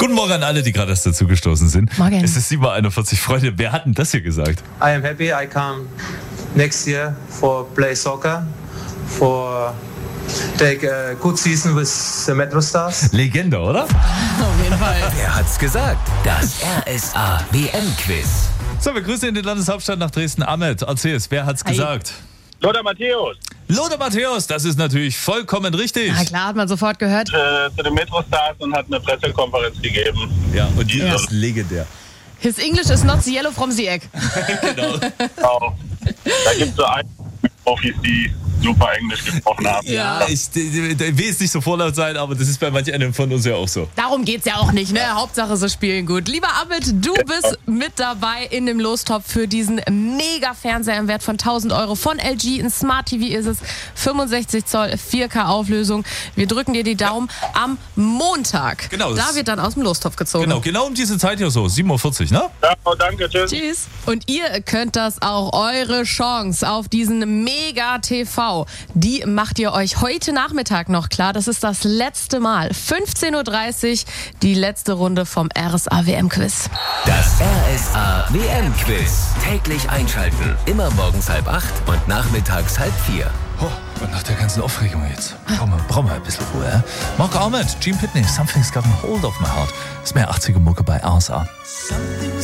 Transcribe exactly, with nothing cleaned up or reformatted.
Guten Morgen an alle, die gerade erst dazugestoßen sind. Morgen. Es ist sieben Uhr einundvierzig. Freunde, wer hat denn das hier gesagt? I am happy I come next year for play soccer, for take a good season with the Metro Stars. Legende, oder? Auf jeden Fall. Wer hat's gesagt? Das R S A W M-Quiz. So, wir grüßen in die Landeshauptstadt nach Dresden. Ahmed, erzähl es, wer hat's Hi. gesagt? Lothar Matthäus Lothar Matthäus, das ist natürlich vollkommen richtig. Na klar, hat man sofort gehört. äh, zu den Metro Stars und hat eine Pressekonferenz gegeben. Ja, und die Ja. ist legendär. His English is not the yellow from the egg. Genau. Genau. Da gibt es so einige Profis, die super Englisch gesprochen haben. Ja, ich, ich will jetzt nicht so vorlaut sein, aber das ist bei manch einem von uns ja auch so. Darum geht's ja auch nicht, ne? Hauptsache, sie spielen gut. Lieber Abid, du bist mit dabei in dem Lostopf für diesen Mega-Fernseher im Wert von tausend Euro von L G. Ein Smart T V ist es, fünfundsechzig Zoll, vier K Auflösung. Wir drücken dir die Daumen am Montag. Genau, das- Da wird dann aus dem Lostopf gezogen. Genau, genau um diese Zeit hier so, sieben Uhr vierzig, ne? Ja, danke, tschüss. Tschüss. Und ihr könnt das auch, eure Chance auf diesen Mega-T V. Die macht ihr euch heute Nachmittag noch klar. Das ist das letzte Mal. fünfzehn Uhr dreißig, die letzte Runde vom R S A W M-Quiz. Das R S A W M-Quiz. Täglich einschalten. Immer morgens halb acht und nachmittags halb vier. Oh, und nach der ganzen Aufregung jetzt. Brauchen wir, brauchen wir ein bisschen Ruhe, ja? Mark Ahmed, Gene Pitney, Something's Got a Hold of My Heart. Das ist mehr achtziger Mucke bei R S A.